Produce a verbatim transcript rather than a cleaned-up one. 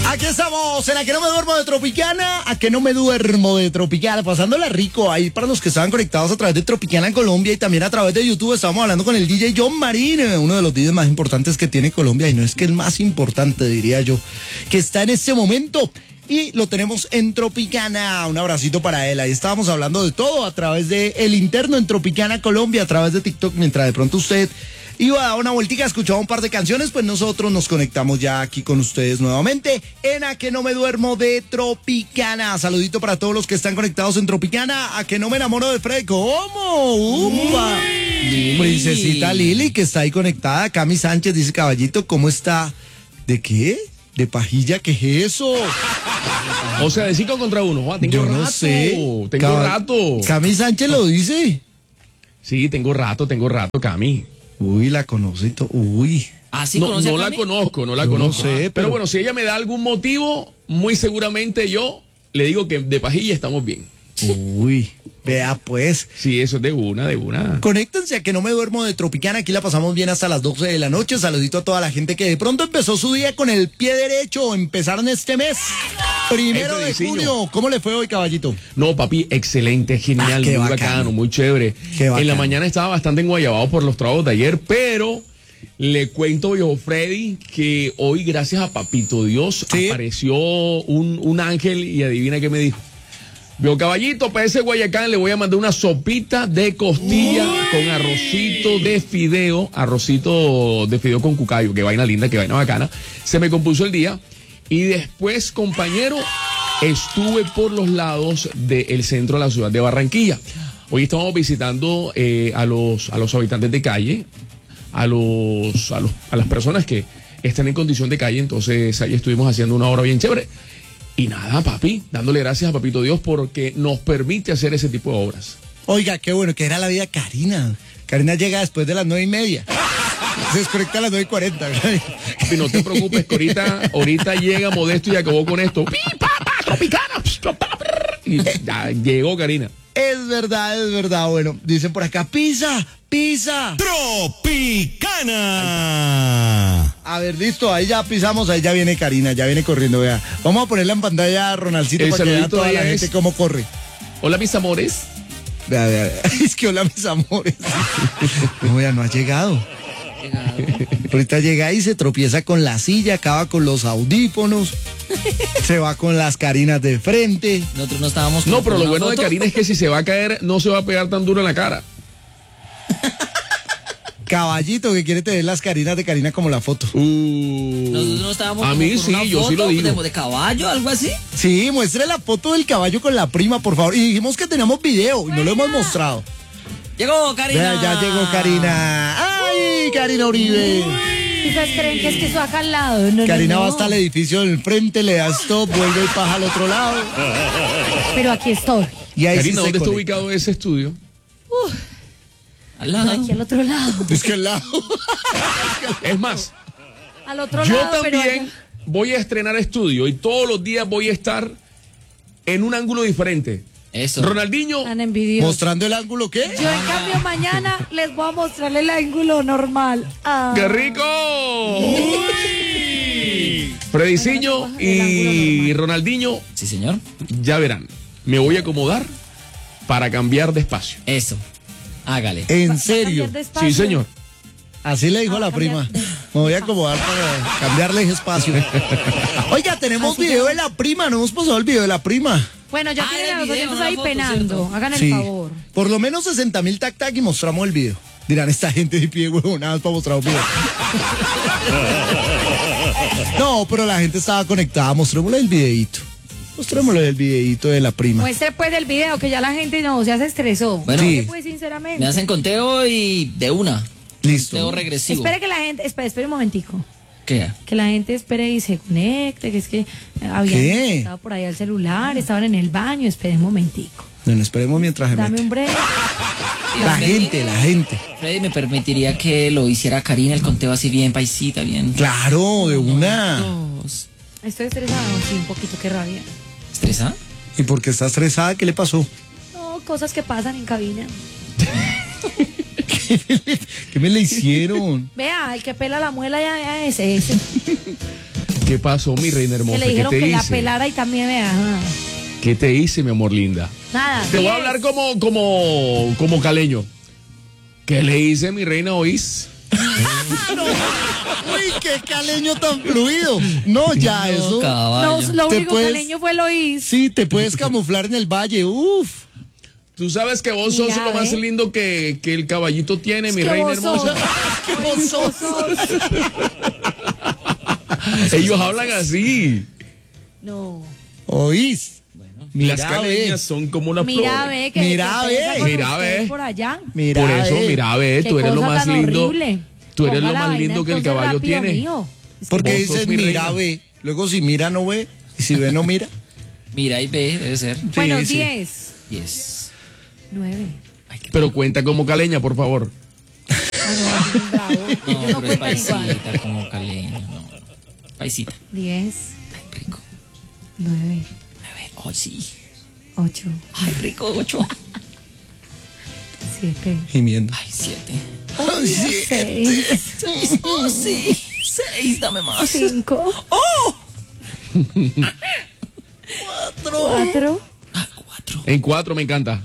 Aquí estamos, en A Que No Me Duermo de Tropicana, A Que No Me Duermo de Tropicana, pasándola rico ahí para los que estaban conectados a través de Tropicana en Colombia y también a través de YouTube. Estábamos hablando con el D J John Marín, uno de los D Js más importantes que tiene Colombia, y no es que el más importante, diría yo, que está en este momento. Y lo tenemos en Tropicana, un abracito para él. Ahí estábamos hablando de todo a través de El Interno en Tropicana Colombia, a través de TikTok, mientras de pronto usted iba a dar una vueltica, escuchaba un par de canciones, pues nosotros nos conectamos ya aquí con ustedes nuevamente en A Que No Me Duermo de Tropicana. Saludito para todos los que están conectados en Tropicana. A Que No Me Enamoro de Freddy. ¿Cómo? ¡Upa! Princesita Lili, que está ahí conectada. Cami Sánchez dice, caballito, ¿cómo está? ¿De qué? ¿De pajilla? ¿Qué es eso? O sea, de cinco contra uno. Juan, tengo Yo rato. no sé. Tengo Cab- rato. Cami Sánchez lo dice. Sí, tengo rato, tengo rato, Cami. Uy, la conocito. Uy. ¿Ah, sí No, conoce a no la Cami? conozco, no la Yo no conozco. sé, pero... pero- bueno, si ella me da algún motivo, muy seguramente yo le digo que de pajilla estamos bien. Uy. Vea pues. Sí, eso es de una, de una. Conéctense a Que No Me Duermo de Tropicana. Aquí la pasamos bien hasta las doce de la noche. Saludito a toda la gente que de pronto empezó su día con el pie derecho. Empezaron este mes. Primero Este de diseño. junio. ¿Cómo le fue hoy, caballito? No, papi, excelente, genial, Ah, qué muy bacano. bacano, muy chévere. Qué En la bacano. mañana estaba bastante enguayabado por los trabajos de ayer, pero le cuento yo, Freddy, que hoy, gracias a Papito Dios, Sí. apareció un, un ángel y adivina qué me dijo. Vio, caballito, para ese Guayacán le voy a mandar una sopita de costilla con arrocito de fideo, arrocito de fideo con cucayo, que vaina linda, que vaina bacana. Se me compuso el día y después, compañero, estuve por los lados del centro de la ciudad de Barranquilla. Hoy estamos visitando eh, a los a los habitantes de calle, a los, a los a las personas que están en condición de calle. Entonces ahí estuvimos haciendo una hora bien chévere. Y nada, papi, dándole gracias a Papito Dios porque nos permite hacer ese tipo de obras. Oiga, qué bueno, que era la vida Karina. Karina llega después de las nueve y media. Se desconecta a las nueve y cuarenta. Papi, no te preocupes que ahorita, ahorita llega Modesto y acabó con esto. ¡Pi, pa, pa, Tropicana! Y ya llegó Karina. Es verdad, es verdad. Bueno, dicen por acá, pizza, pizza. Tropicana. A ver, listo, ahí ya pisamos, ahí ya viene Karina, ya viene corriendo, vea. Vamos a ponerla en pantalla a Ronaldcito El para que vea saludito toda de la ella gente es- cómo corre. Hola, mis amores. Vea, vea, vea. Es que hola, mis amores. No, ya no ha llegado. Ahorita llega y se tropieza con la silla, acaba con los audífonos, se va con las Karinas de frente. Nosotros no estábamos... No, con pero lo una bueno de foto. Karina es que si se va a caer, no se va a pegar tan duro en la cara. Caballito que quiere tener las Karinas de Karina como la foto. Uh, Nosotros no estábamos a como mí con sí, una yo sí foto lo digo. De, de caballo, algo así. Sí, muestre la foto del caballo con la prima, por favor. Y dijimos que teníamos video y no lo hemos mostrado. Llegó Karina. Vea, ya llegó Karina. ¡Ay, Karina Uribe! ¿Ustedes creen que es que eso acá al lado? No, Karina no, va no. hasta el edificio del frente, le da stop, vuelve y paja al otro lado. Pero aquí estoy. Y ahí Karina, sí se ¿dónde está conecta. ubicado ese estudio? Al lado. Aquí al otro lado. Es que al lado. Es más, Al otro yo lado, pero también allá- voy a estrenar estudio y todos los días voy a estar en un ángulo diferente. Eso. Ronaldinho, Tan envidiosos. ¿Mostrando el ángulo qué? Yo en cambio mañana les voy a mostrar el ángulo normal. Ah. ¡qué rico! Frediciño y Ronaldinho, Sí, señor. ya verán, me voy a acomodar para cambiar de espacio. Eso. Hágale. ¿En ¿Va a serio? cambiar de espacio? Sí, señor. Así le dijo a la prima. Me voy a acomodar para cambiarle espacio. Oiga, tenemos Así video que- de la prima, no hemos pasado el video de la prima. Bueno, ya Ah, tienen el a los video, oyentes no la ahí foto, penando. ¿cierto? Hagan el Sí. favor. Por lo menos sesenta mil tac tac y mostramos el video. Dirán, esta gente de pie huevonadas para mostrar un video. No, pero la gente estaba conectada. Mostrémosle el videíto. Mostrémosle el videíto de la prima. Muestre pues el video, que ya la gente no, ya se estresó. Bueno, Sí. Que, pues sinceramente. Me hacen conteo y de una. Listo. Conteo regresivo. Espere que la gente, espere, espere un momentico. ¿Qué? Que la gente espere y se conecte, que es que habían ¿Qué? estado por ahí al celular, estaban en el baño, espere un momentico. Bueno, esperemos mientras se Dame mete. un break. La gente, la gente. Freddy, ¿me permitiría que lo hiciera Karina el conteo así bien, paisita, bien? Claro, de una. Dos. Estoy estresada, sí, un poquito, qué rabia. ¿Estresa? ¿Y por qué está estresada? ¿Qué le pasó? No, cosas que pasan en cabina. ¿Qué me le hicieron? Vea, el que pela la muela ya, ya es ese. ¿Qué pasó, mi reina Que hermosa? le ¿Qué dijeron te que la hice? pelara y también vea. ah. ¿Qué te hice, mi amor linda? Nada. Te voy a diez. hablar como, como, como caleño. ¿Qué le hice, mi reina, oís? Uy, qué caleño tan fluido. No, ya No, eso. No, caballo. lo Te único puedes- caleño fue Lois. Sí, te puedes camuflar en el valle. Uf. Tú sabes que vos sos Mira, lo más ¿eh? lindo que, que el caballito tiene, Es mi que reina vos hermosa. sos- ¿Qué vos sos? Ellos hablan así. No. ¿Oís? Las Mira, caleñas ve. son como las Mira, flores. ve que Mira, que ve. pesa con Mira, ustedes ve. por allá. Mira, Por eso, eh. mira, ve, Qué tú eres lo cosa más tan lindo. horrible. Tú eres Ponga lo la más vaina lindo que el entonces caballo rápido, tiene. mijo. Porque Vos sos dices mi mira, reina. ve. Luego si mira, no ve. Y si ve, no mira. Mira y ve, debe ser. Bueno, sí. diez. Yes. nueve. Ay, qué Pero cuenta como caleña, por favor. Ah, no, es un bravo. No, Ellos no pero es cuentan igual. paisita, como caleño. No. Paisita. diez. Ay, rico. nueve. Nueve. Oh, sí. ocho. Ay, rico. Ocho. siete. Gimiendo. Ay, siete. Ay, sí. seis. Seis. Oh, sí. Seis, dame más. cinco. cuatro. Ah, cuatro. En cuatro me encanta.